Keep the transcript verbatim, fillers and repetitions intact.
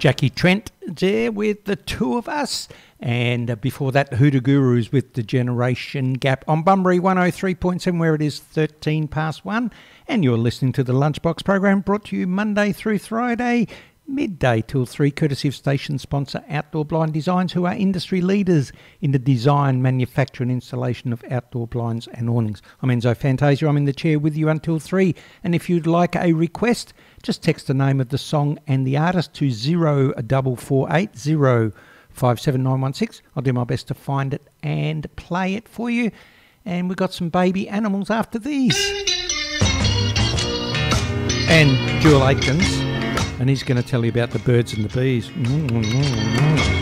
Jackie Trent there with The Two of Us. And uh, before that, Hoodoo Gurus with The Generation Gap on Bunbury one oh three point seven, where it is thirteen past one. And you're listening to the Lunchbox program, brought to you Monday through Friday, midday till three, courtesy of station sponsor Outdoor Blind Designs, who are industry leaders in the design, manufacture and installation of outdoor blinds and awnings. I'm Enzo Fantasia. I'm in the chair with you until three. And if you'd like a request, just text the name of the song and the artist to zero four four eight zero five seven nine one six. I'll do my best to find it and play it for you. And we've got some baby animals after these. And Jewel Aikens, and he's going to tell you about the birds and the bees. Mm-hmm.